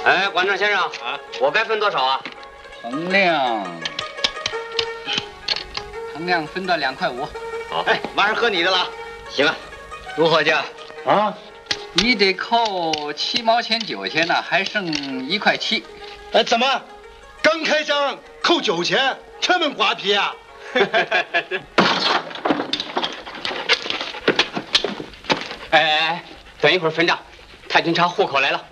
哎，管账先生啊，我该分多少啊？ 衡量分到2块5。 好，哎，马上喝你的了。行啊， 如何价？ 啊， 你得扣7毛钱9钱呢，还剩1块7。 哎，怎么？刚开张扣9钱，这么瓜皮啊？ 哎，等一会儿分账，太平茶户口来了。